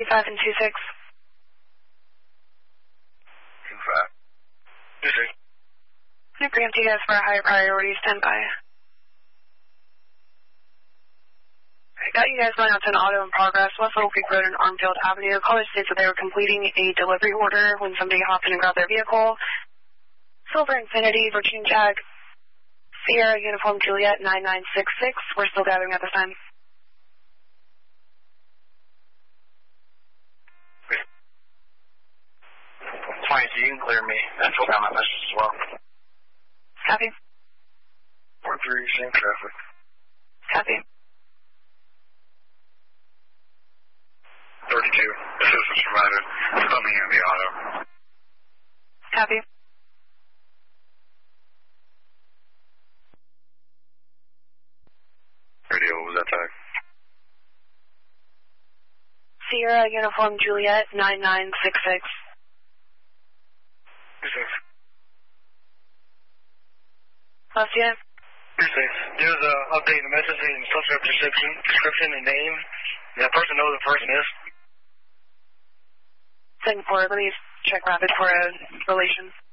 5 and 2-6. 2-5. 2-6. I'm going to preempt you guys for a higher priority. Stand by. I got you guys going out to an auto in progress, West Little Creek Road and Armfield Avenue. Caller states that they were completing a delivery order when somebody hopped in and grabbed their vehicle. Silver Infinity, Virginia Jag, Sierra Uniform Juliet 9966. We're still gathering at this time. Fine, so you can clear me. And fill down my message as well. Copy. 4-3, same traffic. Copy. 32, assistance provided. Coming in the auto. Copy. Radio, what was that tag? Sierra Uniform Juliet 9966. 2-6. Last unit. 2-6. There's a update in the message and subject description and name. That person knows the person is. Second floor, let me check rapid for a relation.